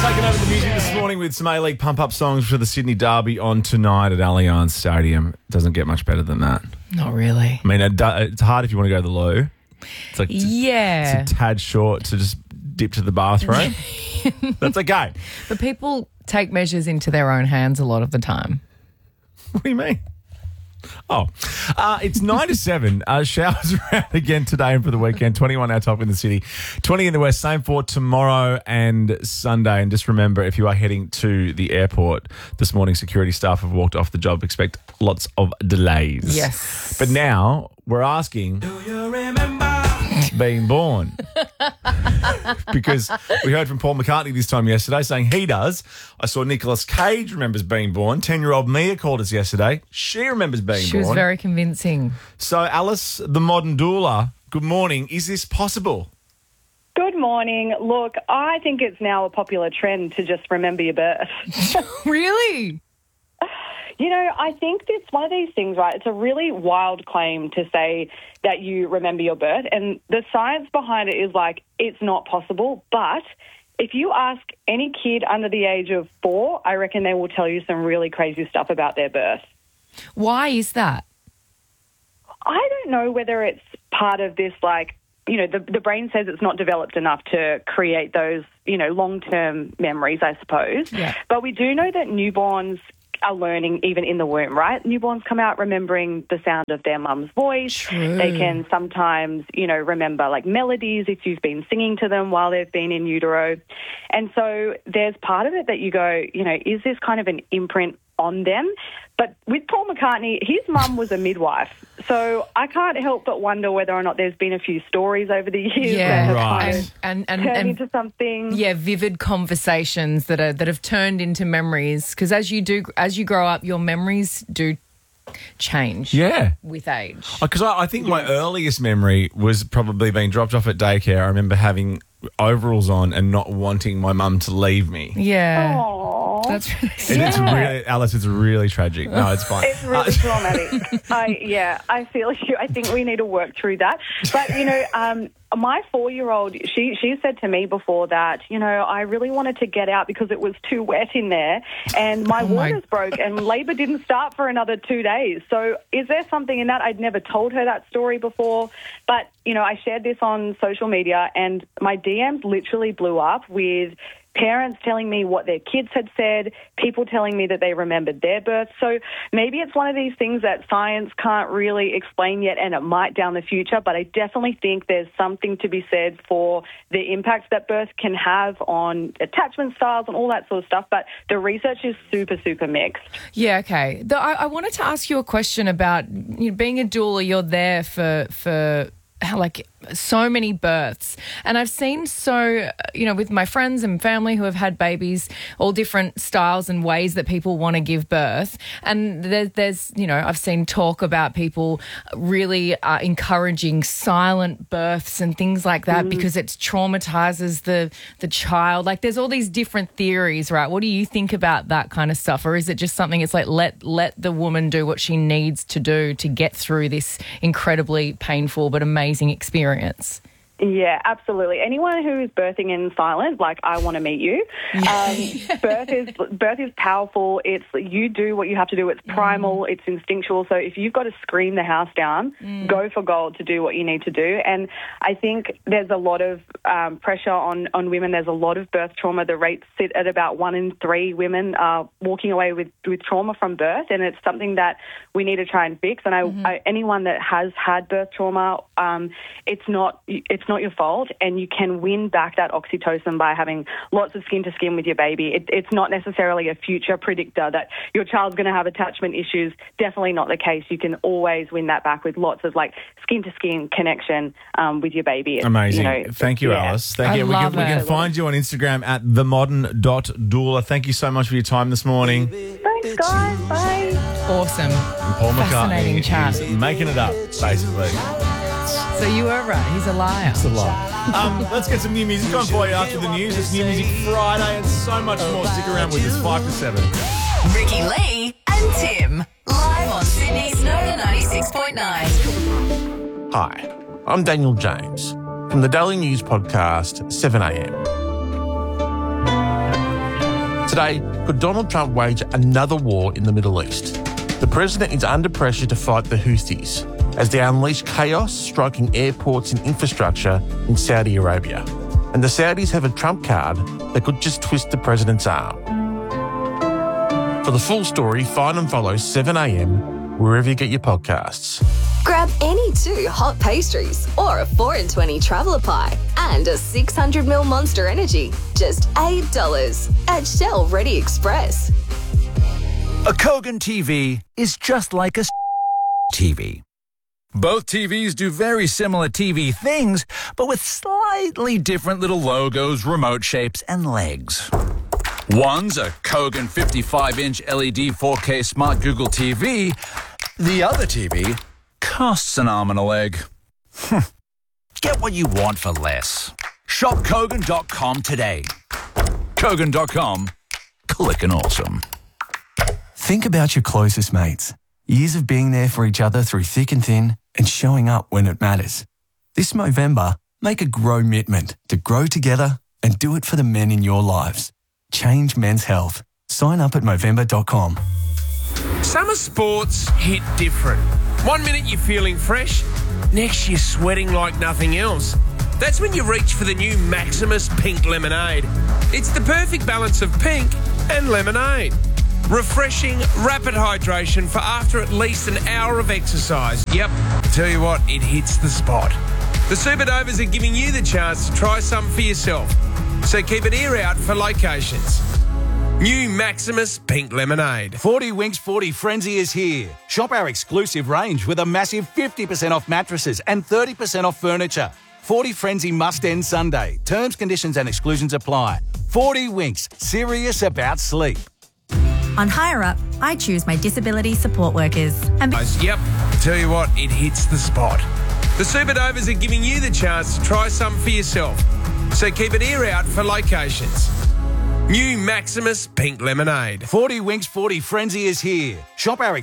Taking over the music this morning with some A-League pump-up songs for the Sydney Derby on tonight at Allianz Stadium. Doesn't get much better than that. Not really. I mean, it's hard if you want to go to the loo. It's like Yeah. it's a tad short to just dip to the bathroom. That's okay. But people take measures into their own hands a lot of the time. What do you mean? Oh, it's 9 to 7. Showers around again today and for the weekend. 21 our top in the city, 20 in the west. Same for tomorrow and Sunday. And just remember, if you are heading to the airport this morning, security staff have walked off the job. Expect lots of delays. Yes. But now we're asking, do you remember being born? Because we heard from Paul McCartney this time yesterday saying he does. I saw Nicolas Cage remembers being born. 10-year-old Mia called us yesterday. She remembers being born. She was very convincing. So Alice, the modern doula, good morning. Is this possible? Good morning. Look, I think it's now a popular trend to just remember your birth. Really? You know, I think it's one of these things, right? It's a really wild claim to say that you remember your birth. And the science behind it is like, it's not possible. But if you ask any kid under the age of 4, I reckon they will tell you some really crazy stuff about their birth. Why is that? I don't know whether it's part of this, like, you know, the brain says it's not developed enough to create those, you know, long-term memories, I suppose. Yeah. But we do know that newborns are learning even in the womb, right? Newborns come out remembering the sound of their mum's voice. True. They can sometimes, you know, remember like melodies if you've been singing to them while they've been in utero. And so there's part of it that you go, you know, is this kind of an imprint on them? But with Paul McCartney, his mum was a midwife. So I can't help but wonder whether or not there's been a few stories over the years Yeah, that have right. kind of and turned into something. Yeah, vivid conversations that have turned into memories. Because as you grow up, your memories do change. Yeah. With age. Because I think my earliest memory was probably being dropped off at daycare. I remember having overalls on and not wanting my mum to leave me. Yeah. Aww. That's really And it's really, Alice, it's really tragic. No, it's fine. It's really traumatic. I feel you. I think we need to work through that. But, you know, my 4-year-old, she said to me before that, you know, I really wanted to get out because it was too wet in there and my waters broke and labour didn't start for another 2 days. So is there something in that? I'd never told her that story before. But, you know, I shared this on social media and my DMs literally blew up with parents telling me what their kids had said, people telling me that they remembered their birth. So maybe it's one of these things that science can't really explain yet, and it might down the future, but I definitely think there's something to be said for the impact that birth can have on attachment styles and all that sort of stuff, but the research is super, super mixed. Yeah, okay. I wanted to ask you a question about, you know, being a doula. You're there for like so many births, and I've seen you know, with my friends and family who have had babies, all different styles and ways that people want to give birth. And there's you know, I've seen talk about people really encouraging silent births and things like that because it traumatizes the child. Like there's all these different theories, right? What do you think about that kind of stuff? Or is it just something it's like let the woman do what she needs to do to get through this incredibly painful but amazing experience? Yeah, absolutely. Anyone who is birthing in silence, like, I want to meet you. Birth is powerful. It's, you do what you have to do. It's primal. It's instinctual. So if you've got to scream the house down, go for gold to do what you need to do. And I think there's a lot of pressure on women. There's a lot of birth trauma. The rates sit at about 1 in 3 women are walking away with trauma from birth, and it's something that we need to try and fix. And anyone that has had birth trauma, it's not your fault, and you can win back that oxytocin by having lots of skin to skin with your baby. It's not necessarily a future predictor that your child's going to have attachment issues. Definitely not the case. You can always win that back with lots of like skin to skin connection with your baby. Amazing. You know, Thank you, Alice. Thank you. We can find you on Instagram at themodern.doula. Thank you so much for your time this morning. Thanks, guys. Bye. Awesome. And Paul Fascinating McCartney chat. is making it up, basically. So you were right. He's a liar. It's a lot. Let's get some new music on for you after the news. It's New Music Friday and so much more. Stick around with us, 5 to 7. Ricky Lee and Tim, live on Sydney's Nova 96.9. Hi, I'm Daniel James from the Daily News podcast 7am. Today, could Donald Trump wage another war in the Middle East? The president is under pressure to fight the Houthis as they unleash chaos, striking airports and infrastructure in Saudi Arabia. And the Saudis have a Trump card that could just twist the president's arm. For the full story, find and follow 7am wherever you get your podcasts. Grab any 2 hot pastries or a 4 in 20 traveller pie and a 600ml Monster Energy. Just $8 at Shell Ready Express. A Kogan TV is just like a TV. Both TVs do very similar TV things, but with slightly different little logos, remote shapes, and legs. One's a Kogan 55-inch LED 4K Smart Google TV. The other TV costs an arm and a leg. Get what you want for less. Shop Kogan.com today. Kogan.com. Clickin' awesome. Think about your closest mates. Years of being there for each other through thick and thin and showing up when it matters. This Movember, make a commitment to grow together and do it for the men in your lives. Change men's health. Sign up at Movember.com. Summer sports hit different. 1 minute you're feeling fresh, next you're sweating like nothing else. That's when you reach for the new Maximus Pink Lemonade. It's the perfect balance of pink and lemonade. Refreshing, rapid hydration for after at least an hour of exercise. Yep, tell you what, it hits the spot. The Superdovers are giving you the chance to try some for yourself. So keep an ear out for locations. New Maximus Pink Lemonade. 40 Winks 40 Frenzy is here. Shop our exclusive range with a massive 50% off mattresses and 30% off furniture. 40 Frenzy must end Sunday. Terms, conditions and exclusions apply. 40 Winks, serious about sleep. On Higher Up, I choose my disability support workers. Yep, tell you what, it hits the spot. The Superdovers are giving you the chance to try some for yourself. So keep an ear out for locations. New Maximus Pink Lemonade. 40 Winks 40 Frenzy is here. Shop our